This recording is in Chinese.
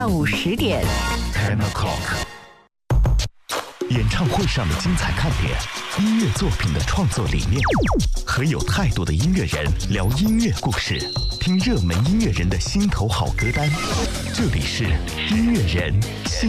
下午10点。 10 o'clock。演唱会上的精彩看点，音乐作品的创作理念，和有态度的音乐人聊音乐故事，听热门音乐人的心头好歌单。这里是音乐人心